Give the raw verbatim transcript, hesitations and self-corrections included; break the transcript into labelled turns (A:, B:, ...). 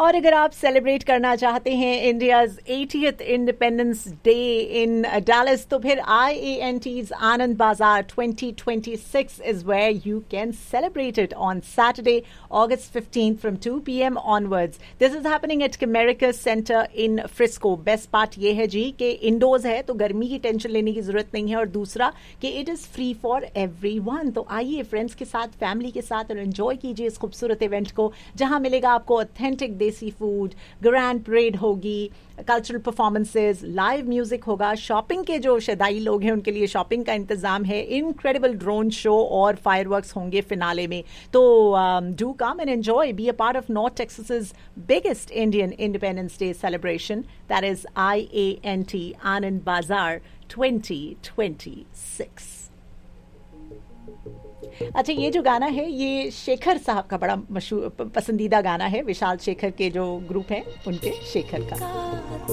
A: और अगर आप सेलिब्रेट करना चाहते हैं India's एटियथ independence day in Dallas, तो फिर आई ए एन टीज आनंद बाजार twenty twenty-six is where you can celebrate it on Saturday, August fifteenth from two p.m. onwards. This is happening at Comerica Center in Frisco. Best part ये है जी कि endorse है तो गर्मी की टेंशन लेने की जरूरत नहीं है, और दूसरा कि it is free for everyone. तो आइए फ्रेंड्स के साथ, फैमिली के साथ और एंजॉय कीजिए इस खूबसूरत इवेंट को, जहां मिलेगा आपको ऑथेंटिक देसी फूड, ग्रैंड परेड होगी, कल्चरल परफॉर्मेंसेज, लाइव म्यूजिक होगा, शॉपिंग के जो शदाई लोग हैं उनके लिए शॉपिंग का इंतजाम है, इनक्रेडिबल ड्रोन शो और फायरवर्क्स होंगे फिनाले में. तो do come and enjoy, be a part of north टेक्सास's biggest Indian Independence Day celebration. That is I A N T Anand Bazaar twenty twenty-six. अच्छा, ये जो गाना है ये शेखर साहब का बड़ा मशहूर पसंदीदा गाना है, विशाल शेखर के जो ग्रुप है उनके, शेखर का.